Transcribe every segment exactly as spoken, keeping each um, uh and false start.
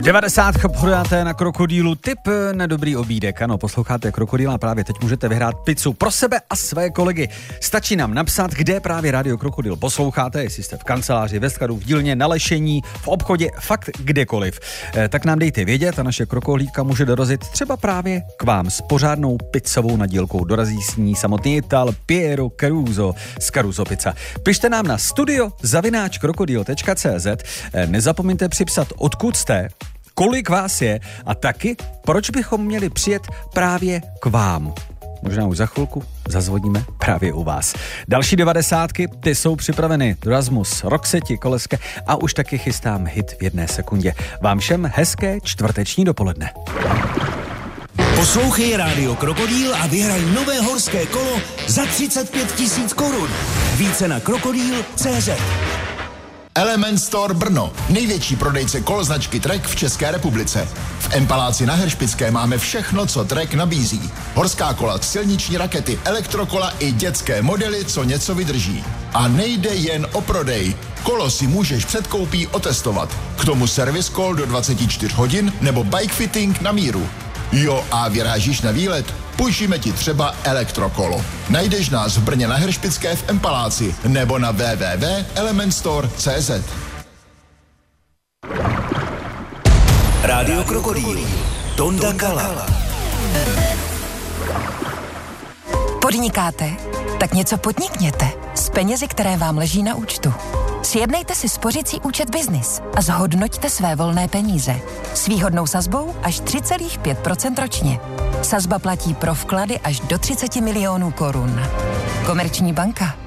devadesátka podáte na Krokodýlu tip na dobrý obídek. Ano, posloucháte Krokodýla a právě teď můžete vyhrát pizzu pro sebe a své kolegy. Stačí nám napsat, kde právě Rádio Krokodýl posloucháte, jestli jste v kanceláři, ve skladu, v dílně, na lešení, v obchodě, fakt kdekoliv. E, tak nám dejte vědět a naše krokohlídka může dorazit třeba právě k vám s pořádnou pizzovou nadílkou. Dorazí s ní samotný Ital Piero Caruso z Caruso Pizza. Pište nám na studio zavináč krokodýl tečka cé zet. E, nezapomeňte připsat, odkud jste, kolik vás je a taky, proč bychom měli přijet právě k vám. Možná už za chvilku zazvoníme právě u vás. Další devadesátky, ty jsou připraveny. Rasmus, Roxette, Koleske a už taky chystám hit v jedné sekundě. Vám všem hezké čtvrteční dopoledne. Poslouchej Rádio Krokodýl a vyhraj nové horské kolo za třicet pět tisíc korun. Více na krokodýl tečka cé zet. Element Store Brno, největší prodejce kol značky Trek v České republice. V Empaláci na Heršpické máme všechno, co Trek nabízí. Horská kola, silniční rakety, elektrokola i dětské modely, co něco vydrží. A nejde jen o prodej. Kolo si můžeš před koupí otestovat. K tomu servis kol do dvacet čtyři hodin nebo bike fitting na míru. Jo, a vyrážíš na výlet? Půjčíme ti třeba elektrokolo. Najdeš nás v Brně na Heršpické v Empaláci nebo na w w w tečka element store tečka cé zet. Rádio Krokodýl. Tonda Kala. Podnikáte? Tak něco podnikněte s penězi, které vám leží na účtu. Sjednejte si spořicí účet Business a zhodnoťte své volné peníze. S výhodnou sazbou až tři celá pět procenta ročně. Sazba platí pro vklady až do třicet milionů korun. Komerční banka.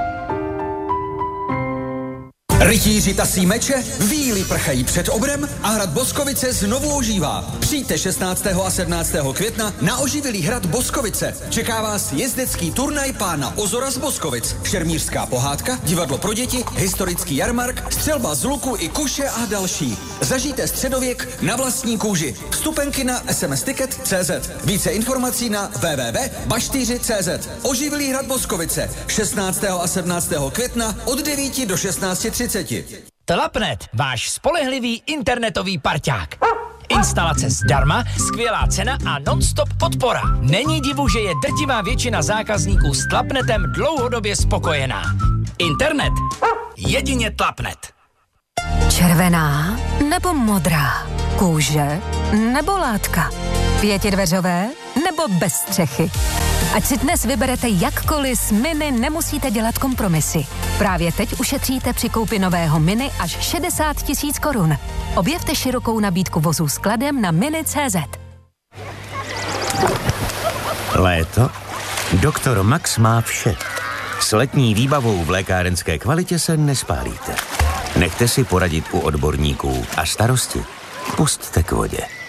Rytíři tasí meče, víly prchají před obrem a hrad Boskovice znovu ožívá. Přijďte šestnáctého a sedmnáctého května na oživilý hrad Boskovice. Čeká vás jezdecký turnaj pána Ozora z Boskovic, šermířská pohádka, divadlo pro děti, historický jarmark, střelba z luku i kuše a další. Zažijte středověk na vlastní kůži. Vstupenky na es em es ticket tečka cé zet. Více informací na w w w tečka baštyři tečka cé zet. Oživilý hrad Boskovice šestnáctého a sedmnáctého května od devíti do šestnácti třiceti. Tlapnet, váš spolehlivý internetový parťák. Instalace zdarma, skvělá cena a non-stop podpora. Není divu, že je drtivá většina zákazníků s Tlapnetem dlouhodobě spokojená. Internet. Jedině Tlapnet. Červená nebo modrá? Kůže nebo látka? Pětidveřové nebo bez střechy? Ať si dnes vyberete jakkoliv, s Mini nemusíte dělat kompromisy. Právě teď ušetříte při koupi nového Mini až šedesát tisíc korun. Objevte širokou nabídku vozů skladem na mini tečka cé zet. Léto? Doktor Max má vše. S letní výbavou v lékárenské kvalitě se nespálíte. Nechte si poradit u odborníků a starosti pusťte k vodě.